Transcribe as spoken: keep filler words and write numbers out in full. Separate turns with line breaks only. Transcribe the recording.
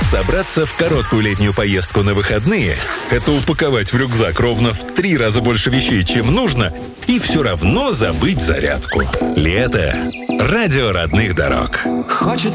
Собраться в короткую летнюю поездку на выходные – это упаковать в рюкзак ровно в три раза больше вещей, чем нужно, и все равно забыть зарядку. Лето. Радио родных дорог.
Хочется